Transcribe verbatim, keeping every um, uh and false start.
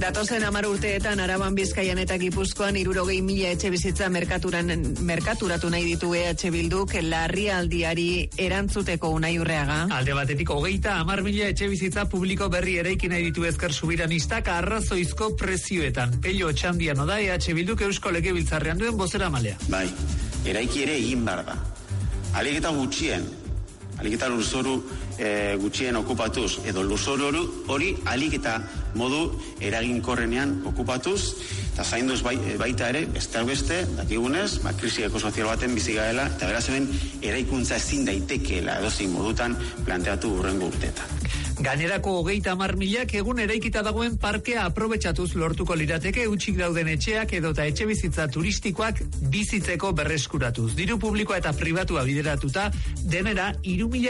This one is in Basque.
Datozen hamar urteetan Araban, Bizkaian eta Gipuzkoan hirurogei mila etxe bizitza merkaturan merkaturatu nahi ditu E H Bilduk larrialdiari erantzuteko. Unai Urreaga. Alde batetik hogeita hamar mila etxe bizitza publiko berri eraiki nahi ditu Ezker Subiranistak arrazoizko prezioetan. Pello Otxandiano da E H Bilduk Eusko Legebiltzarrean duen bozeramalea. Bai, eraiki ere egin behar da. Alik eta gutxien, alik eta lurzoru e, gutxien okupatuz, edo lurzoru hori alik eta modu eraginkorrenean okupatuz, eta zainduz bai, baita ere, besteak beste, dakigunez, ba, krisi ekosozial baten bizi garela, eta beraz hemen eraikuntza ezin daitekeela edozein modutan planteatu hurrengo urteetan. Ganerako hogeita hamar milak egun eraikita dagoen parkea aprobetxatuz lortuko lirateke hutsik dauden etxeak edota etxe bizitza turistikoak bizitzeko berreskuratuz. Diru publikoa eta pribatua bideratuta denera hiru mila